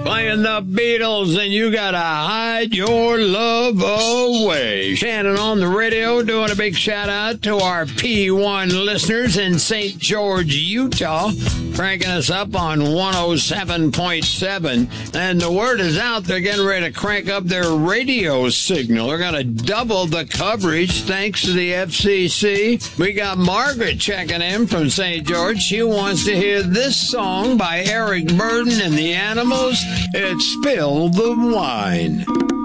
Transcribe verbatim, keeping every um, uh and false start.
Playing the Beatles, and you gotta hide your love away. Shannon on the radio doing a big shout out to our P one listeners in Saint George, Utah, cranking us up on one oh seven point seven. And the word is out, they're getting ready to crank up their radio signal. They're gonna double the coverage thanks to the F C C. We got Margaret checking in from Saint George. She wants to hear this song by Eric Burden and the Animals. It's Spill the Wine.